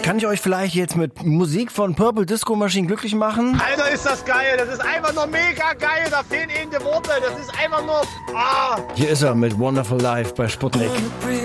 Kann ich euch vielleicht jetzt mit Musik von Purple Disco Machine glücklich machen? Alter, ist das geil. Das ist einfach nur mega geil. Da fehlen eben die Worte. Das ist einfach nur... Hier ist er mit Wonderful Life bei Sputnik.